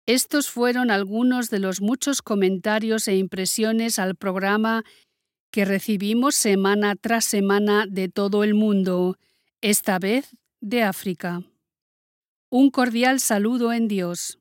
Estos fueron algunos de los muchos comentarios e impresiones al programa que recibimos semana tras semana de todo el mundo, esta vez de África. Un cordial saludo en Dios.